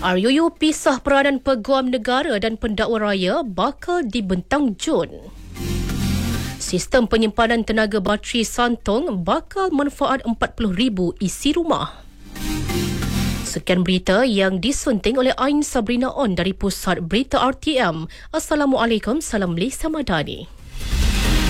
RUU pisah peranan peguam negara dan pendakwa raya bakal dibentang Jun. Sistem penyimpanan tenaga bateri Santong bakal manfaat 40,000 isi rumah. Sekian berita yang disunting oleh Ain Sabrina On dari Pusat Berita RTM. Assalamualaikum, salam Lisa Madani.